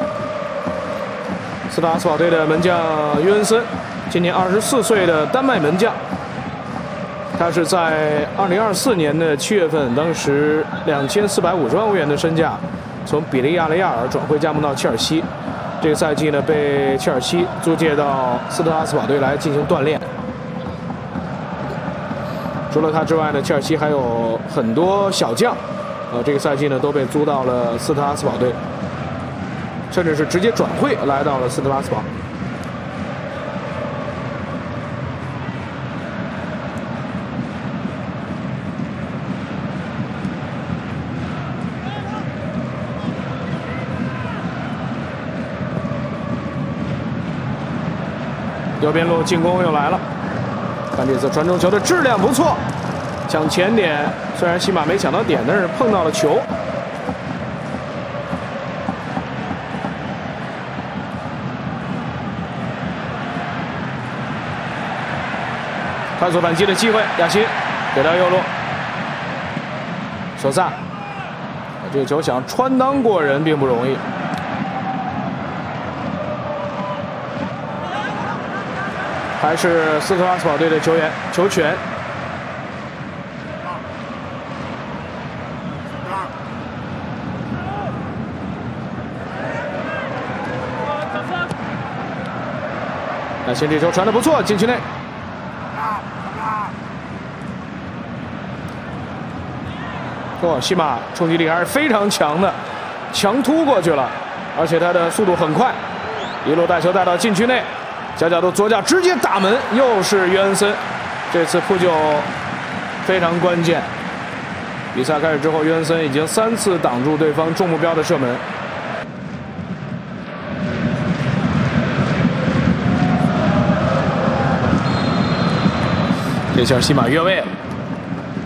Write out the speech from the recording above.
斯特拉斯堡队的门将约恩森，今年24岁的丹麦门将。他是在2024年的7月份，当时2450万欧元的身价，从比利亚雷亚尔转会加盟到切尔西。这个赛季呢，被切尔西租借到斯特拉斯堡队来进行锻炼。除了他之外呢，切尔西还有很多小将，这个赛季呢都被租到了斯特拉斯堡队，甚至是直接转会来到了斯特拉斯堡。右边路进攻又来了，看这次传中球的质量不错，抢前点，虽然西马没抢到点，但是碰到了球。快速反击的机会，亚辛给到右路，手萨，这个球想穿裆过人并不容易。还是斯特拉斯堡队的球员，球权。那先这球传得不错，禁区内。哇，西马冲击力还是非常强的，强突过去了，而且他的速度很快，一路带球带到禁区内。小角度左脚直接打门，又是约恩森，这次扑救非常关键。比赛开始之后，约恩森已经3次挡住对方中目标的射门。这下西马越位了。